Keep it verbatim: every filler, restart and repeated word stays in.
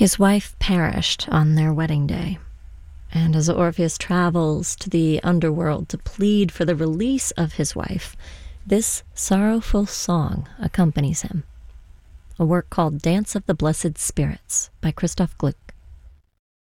His wife perished on their wedding day, and as Orpheus travels to the underworld to plead for the release of his wife, this sorrowful song accompanies him. A work called Dance of the Blessed Spirits by Christoph Gluck.